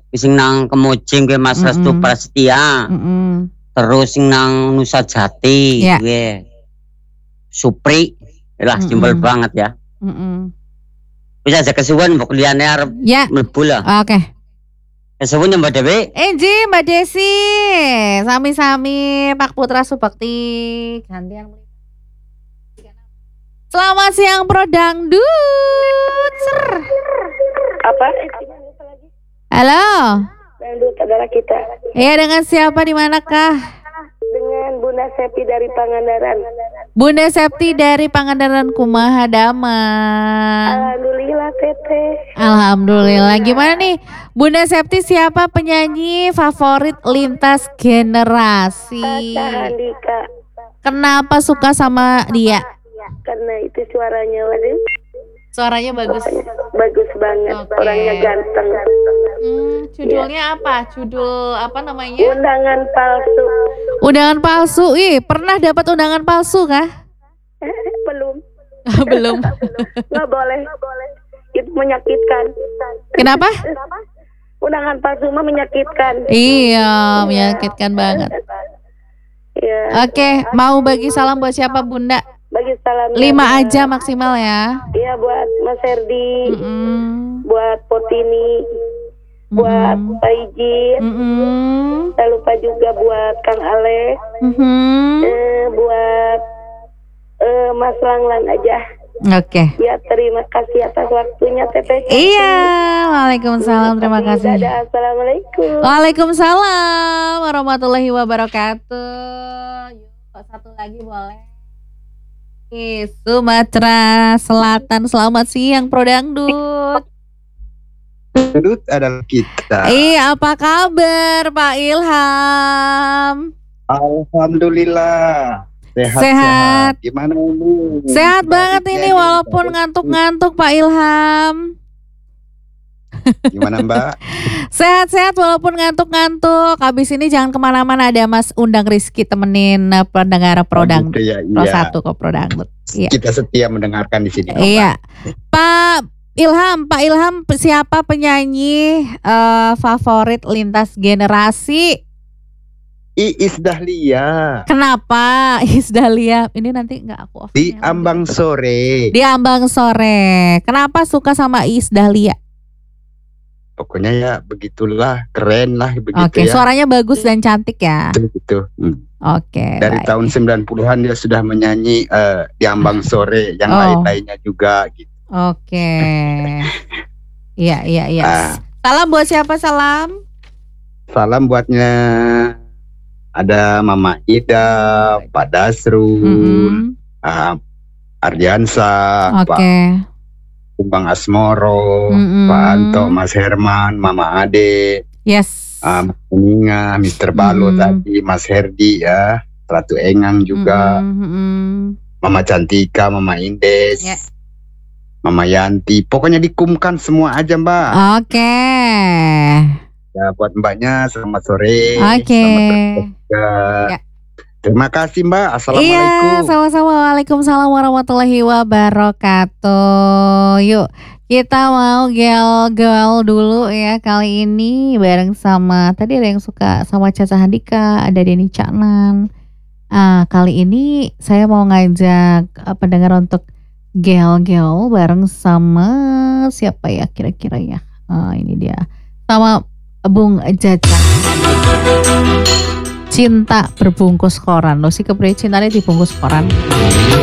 sing nang Kemojing kuwi Mas Restu Prasetya. Terus sing nang Nusa Jati kuwi Supri. Lah simpel banget ya. Wis aja kesuwen mbok liyane arep mlebu lah. Oke. Kesuwen Mbak Dewi. Enji Mbak Desi. Sami-sami Pak Putra Subakti. Gantian. Selamat siang Pro Dangdut. Apa? Halo. Dangdut adalah kita. Iya, dengan siapa di manakah? Dengan Bunda Septi dari Pangandaran. Bunda Septi dari Pangandaran kumaha damang. Alhamdulillah Teteh. Alhamdulillah. Gimana nih Bunda Septi, siapa penyanyi favorit lintas generasi? Tata Handika. Kenapa suka sama dia? Karena itu suaranya, waduh. Suaranya bagus. Bagus banget. Orangnya ganteng. Judulnya apa? Judul apa namanya? Undangan palsu. Undangan palsu. Ih, pernah dapat undangan palsu kah? Belum. Belum. Nggak boleh. Itu menyakitkan. Kenapa? Undangan palsu mah menyakitkan. Iya, menyakitkan banget. Iya. Oke, mau bagi salam buat siapa Bunda? Bagi salam 5 aja maksimal ya. Iya, buat Mas Herdi, buat Potini, buat Pak Ijin, tak lupa juga buat Kang Alex, buat Mas Langlan aja. Oke. Ya, terima kasih atas waktunya Teteh. Iya, waalaikumsalam, terima kasih. Assalamualaikum. Waalaikumsalam warahmatullahi wabarakatuh. Yuk, satu lagi boleh. Sumatera Selatan, selamat siang Pro Dangdut. Dangdut adalah kita. Iya, apa kabar Pak Ilham? Alhamdulillah. Sehat. Gimana ini? Sehat banget ini walaupun ngantuk-ngantuk Pak Ilham. Gimana Mbak? Sehat-sehat walaupun ngantuk-ngantuk. Habis ini jangan kemana-mana, ada Mas undang Rizky temenin pendengar Pro Dangdut. Pro 1 kok Pro Dangdut. Iya. Kita setia mendengarkan di sini. Iya. Pak Ilham, siapa penyanyi favorit lintas generasi? Iis Dahlia. Kenapa Iis Dahlia? Ini nanti nggak aku off. Di Ambang Sore. Di Ambang Sore. Kenapa suka sama Iis Dahlia? Pokoknya ya begitulah, keren lah begitu. Oke, ya. Suaranya bagus dan cantik ya. Begitu. Oke. Dari tahun 90-an dia sudah menyanyi di Ambang Sore, yang lain-lainnya juga gitu. Oke. Iya. Salam buat siapa salam? Salam buatnya ada Mama Ida, Pak Dasrul, Ardiansa, Pak Bang Asmoro, Pak Anto, Mas Herman, Mama Ade, Kuninga, Mr. Balo tadi, Mas Herdi ya, Ratu Engang juga, Mama Cantika, Mama Indes, Mama Yanti, pokoknya dikumkan semua aja Mbak. Oke. Ya buat Mbaknya selamat sore. Oke. Ya. Terima kasih Mbak. Assalamualaikum. Iya, sama-sama. Waalaikumsalam warahmatullahi wabarakatuh. Yuk, kita mau gaul dulu ya kali ini bareng sama, tadi ada yang suka sama Caca Handika, ada Denny Caknan. Kali ini saya mau ngajak pendengar untuk gaul bareng sama siapa ya kira-kira ya? Ini dia. Sama Bung Jaja. Cinta berbungkus koran. Lo sih kepriye cintanya dibungkus koran.